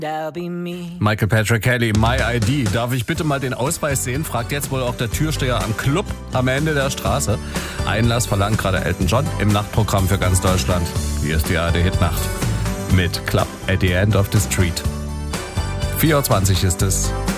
Michael Patrick Kelly, My ID. Darf ich bitte mal den Ausweis sehen? Fragt jetzt wohl auch der Türsteher am Club am Ende der Straße. Einlass verlangt gerade Elton John im Nachtprogramm für ganz Deutschland. Hier ist die ARD-Hitnacht mit Club at the End of the Street. 4:20 Uhr ist es.